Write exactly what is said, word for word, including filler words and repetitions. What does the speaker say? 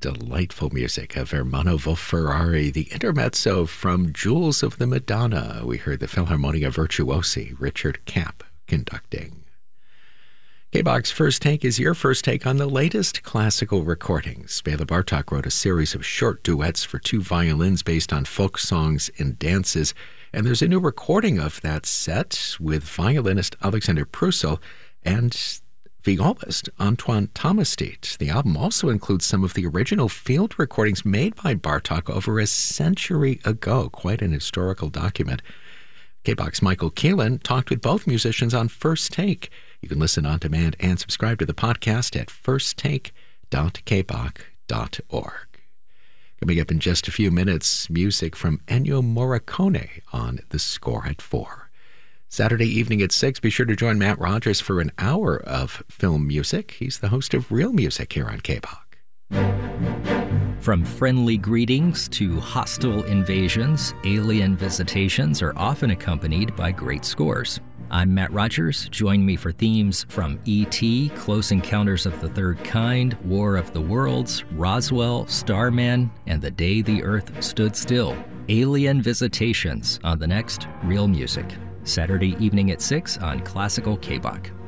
delightful music of Ermanno Wolf-Ferrari, the intermezzo from Jewels of the Madonna. We heard the Philharmonia Virtuosi, Richard Kapp, conducting. K-Box First Take is your first take on the latest classical recordings. Bela Bartok wrote a series of short duets for two violins based on folk songs and dances, and there's a new recording of that set with violinist Alexander Prussel and violist Antoine Thomastit. The album also includes some of the original field recordings made by Bartok over a century ago. Quite an historical document. K-Box Michael Keelan talked with both musicians on First Take. You can listen on demand and subscribe to the podcast at first take dot k box dot org. Coming up in just a few minutes, music from Ennio Morricone on The Score at four. Saturday evening at six, be sure to join Matt Rogers for an hour of film music. He's the host of Real Music here on K B O C. From friendly greetings to hostile invasions, alien visitations are often accompanied by great scores. I'm Matt Rogers. Join me for themes from E T, Close Encounters of the Third Kind, War of the Worlds, Roswell, Starman, and The Day the Earth Stood Still. Alien visitations on the next Real Music. Saturday evening at six on Classical K B O C.